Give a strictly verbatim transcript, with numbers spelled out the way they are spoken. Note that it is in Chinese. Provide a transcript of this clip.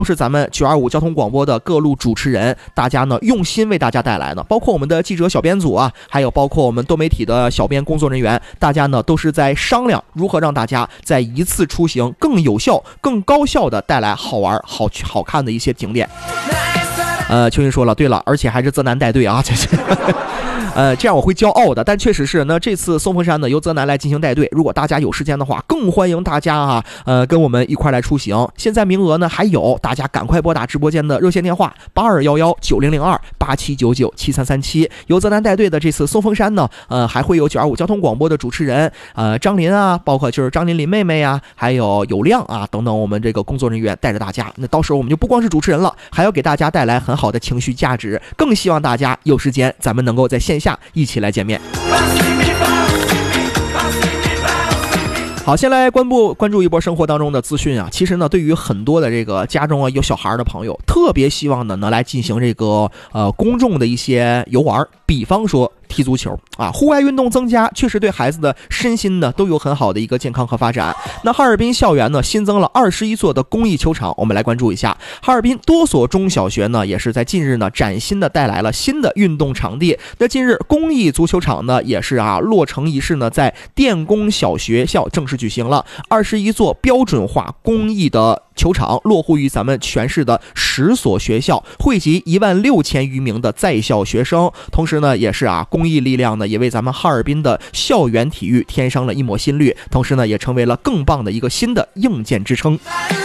是咱们九二五交通广播的各路主持人，大家呢用心为大家带来的，包括我们的记者小编组啊，还有包括我们多媒体的小编工作人员，大家呢都是在商量如何让大家在一次出行更有效、更高效的带来好玩、好好看的一些景点。呃，秋云说了，对了，而且还是泽南带队啊，这是。呃，这样我会骄傲的，但确实是，那这次松峰山呢由泽南来进行带队，如果大家有时间的话，更欢迎大家啊，呃，跟我们一块来出行。现在名额呢还有，大家赶快拨打直播间的热线电话八二幺幺九零零二八七九九七三三七。由泽南带队的这次松峰山呢，呃，还会有九二五交通广播的主持人，呃，张林啊，包括就是张林林妹妹呀、啊，还有有亮啊等等，我们这个工作人员带着大家。那到时候我们就不光是主持人了，还要给大家带来很好的情绪价值，更希望大家有时间咱们能够在线下一起来见面。好，先来关注关注一波生活当中的资讯啊。其实呢，对于很多的这个家中啊有小孩的朋友，特别希望呢能来进行这个呃公众的一些游玩，比方说踢足球啊，户外运动增加，确实对孩子的身心呢都有很好的一个健康和发展。那哈尔滨校园呢新增了二十一座的公益球场，我们来关注一下。哈尔滨多所中小学呢也是在近日呢崭新的带来了新的运动场地。那近日公益足球场呢也是啊落成仪式呢在电工小学校正式举行了，二十一座标准化公益的球场落户于咱们全市的十所学校，汇集一万六千余名的在校学生。同时呢，也是啊，公益力量呢，也为咱们哈尔滨的校园体育添上了一抹新绿。同时呢，也成为了更棒的一个新的硬件支撑。